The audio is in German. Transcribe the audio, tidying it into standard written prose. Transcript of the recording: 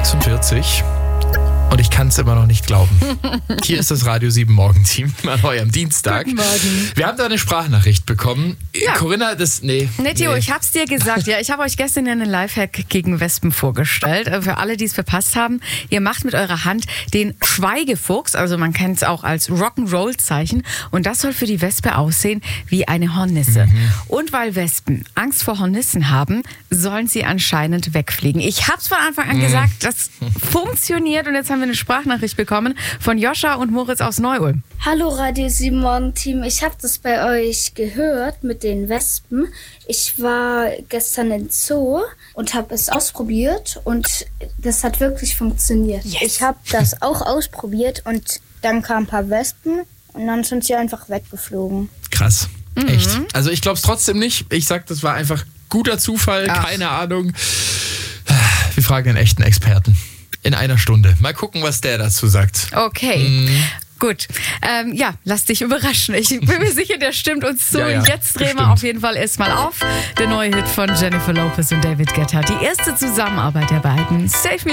6:46 und ich kann es immer noch nicht glauben. Hier ist das Radio 7 Morgenteam an eurem Dienstag. Guten Morgen. Wir haben da eine Sprachnachricht bekommen. Ja. Corinna, Nee, Theo, ich hab's dir gesagt. Ja, ich habe euch gestern einen Lifehack gegen Wespen vorgestellt. Für alle, die es verpasst haben, ihr macht mit eurer Hand den Schweigefuchs, also man kennt es auch als Rock'n'Roll-Zeichen, und das soll für die Wespe aussehen wie eine Hornisse. Und weil Wespen Angst vor Hornissen haben, sollen sie anscheinend wegfliegen. Ich hab's von Anfang an gesagt, das funktioniert, und jetzt haben wir eine Sprachnachricht bekommen von Joscha und Moritz aus Neu-Ulm. Hallo Radio 7 Morgenteam, ich habe das bei euch gehört mit den Wespen. Ich war gestern im Zoo und habe es ausprobiert und das hat wirklich funktioniert. Yes. Ich habe das auch ausprobiert und dann kamen ein paar Wespen und dann sind sie einfach weggeflogen. krass. Echt. Also ich glaube es trotzdem nicht. Ich sag, das war einfach guter Zufall, Ach. keine Ahnung. Wir fragen einen echten Experten. In einer Stunde. Mal gucken, was der dazu sagt. Okay. Gut. Ja, lass dich überraschen. Ich bin mir sicher, der stimmt uns zu. Ja, Jetzt drehen bestimmt. wir auf jeden Fall erstmal auf. Der neue Hit von Jennifer Lopez und David Guetta. Die erste Zusammenarbeit der beiden. Save Me